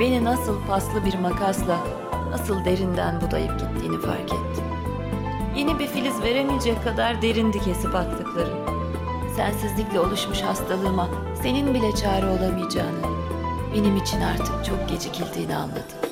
beni nasıl paslı bir makasla, nasıl derinden budayıp gittiğini fark ettim. Yeni bir filiz veremeyecek kadar derindi kesip attıklarım. Sensizlikle oluşmuş hastalığıma senin bile çare olamayacağını, benim için artık çok gecikildiğini anladım.